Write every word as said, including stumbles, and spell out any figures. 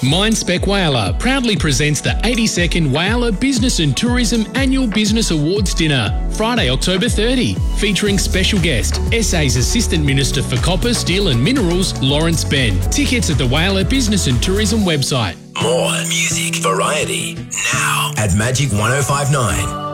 Mindspec Whyalla proudly presents the eighty-second Whyalla Business and Tourism Annual Business Awards Dinner, Friday, October thirtieth, featuring special guest, S A's Assistant Minister for Copper, Steel and Minerals, Lawrence Ben. Tickets at the Whyalla Business and Tourism website. More music variety now at Magic one oh five point nine.